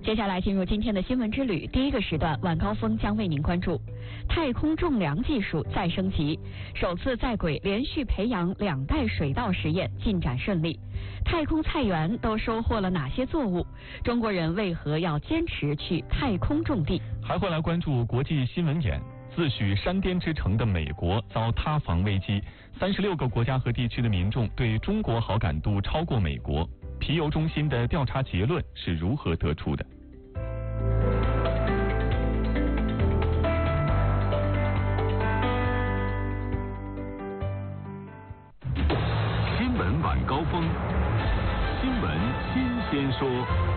接下来进入今天的新闻之旅，第一个时段晚高峰将为您关注太空种粮技术再升级，首次在轨连续培养2代水稻实验进展顺利。太空菜园都收获了哪些作物？中国人为何要坚持去太空种地？ 还会来关注国际新闻眼。自诩山巅之城的美国遭塌房危机，36个国家和地区的民众对中国好感度超过美国。皮尤中心的调查结论是如何得出的？ 新闻晚高峰，新闻新鲜说。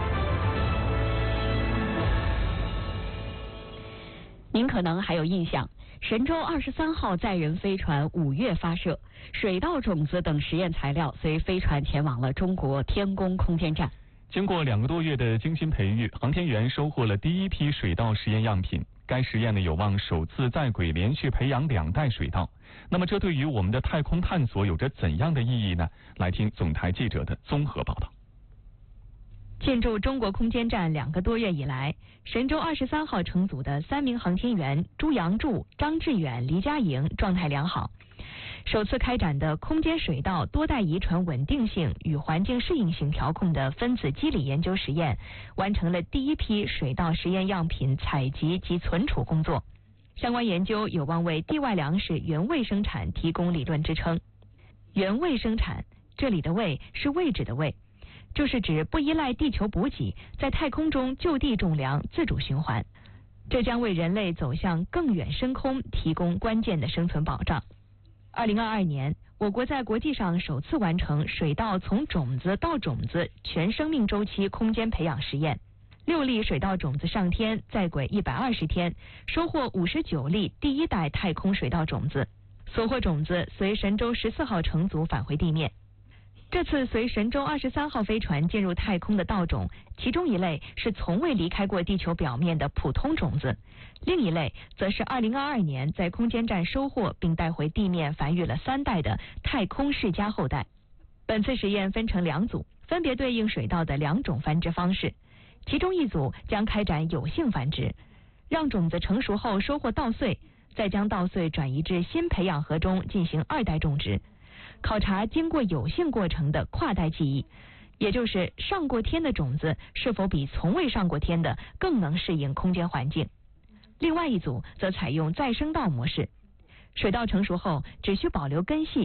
您可能还有印象，神舟23号载人飞船5月发射，水稻种子等实验材料随飞船前往了中国天宫空间站。 经过2个多月的精心培育，航天员收获了第一批水稻实验样品。该实验呢有望首次在轨连续培养2代水稻。那么这对于我们的太空探索有着怎样的意义呢？来听总台记者的综合报道。 进驻中国空间站2个多月以来，神舟23号乘组的3名航天员朱杨柱、张志远、黎佳莹状态良好。首次开展的空间水稻多代遗传稳定性与环境适应性调控的分子机理研究实验，完成了第一批水稻实验样品采集及存储工作。相关研究有望为地外粮食原位生产提供理论支撑。原位生产，这里的位是位置的位，就是指不依赖地球补给，在太空中就地种粮，自主循环。这将为人类走向更远深空提供关键的生存保障。2022年，我国在国际上首次完成水稻从种子到种子全生命周期空间培养实验。6粒水稻种子上天，在轨120天，收获59粒第1代太空水稻种子。所获种子随神舟14号乘组返回地面。这次随神舟23号飞船进入太空的稻种，其中一类是从未离开过地球表面的普通种子，另一类则是2022年在空间站收获并带回地面繁育了3代的太空世家后代。本次实验分成2组，分别对应水稻的2种繁殖方式。其中一组将开展有性繁殖，让种子成熟后收获稻穗，再将稻穗转移至新培养盒中进行2代种植。考察经过有性过程的跨代记忆，也就是上过天的种子是否比从未上过天的更能适应空间环境。另外一组则采用再生稻模式，水稻成熟后只需保留根系，